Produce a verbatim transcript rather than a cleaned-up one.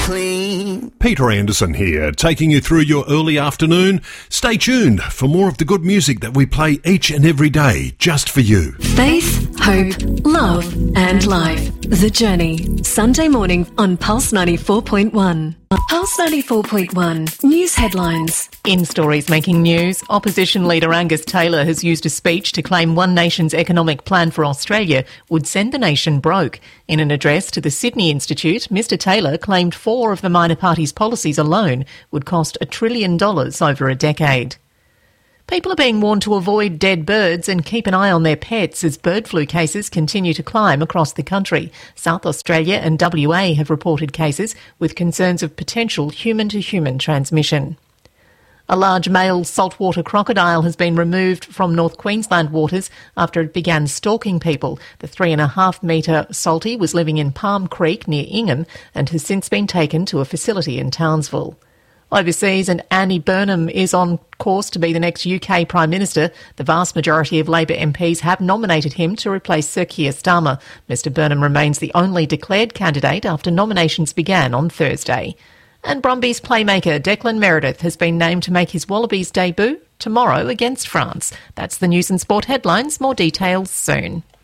clean. Peter Anderson here, taking you through your early afternoon. Stay tuned for more of the good music that we play each and every day, just for you. Faith, hope, love and life. The Journey. Sunday morning on Pulse ninety-four point one. Pulse ninety-four point one. News headlines. In stories making news, opposition leader Angus Taylor has used a speech to claim One Nation's economic plan for Australia would send the nation broke. In an address to the Sydney Institute, Mr Taylor claimed four of the minor party's policies alone would cost a trillion dollars over a decade. People are being warned to avoid dead birds and keep an eye on their pets as bird flu cases continue to climb across the country. South Australia and W A have reported cases with concerns of potential human-to-human transmission. A large male saltwater crocodile has been removed from North Queensland waters after it began stalking people. The three and a half metre salty was living in Palm Creek near Ingham and has since been taken to a facility in Townsville. Overseas, and Andy Burnham is on course to be the next U K Prime Minister. The vast majority of Labor M Ps have nominated him to replace Sir Keir Starmer. Mr Burnham remains the only declared candidate after nominations began on Thursday. And Brumbies playmaker Declan Meredith has been named to make his Wallabies debut tomorrow against France. That's the news and sport headlines. More details soon.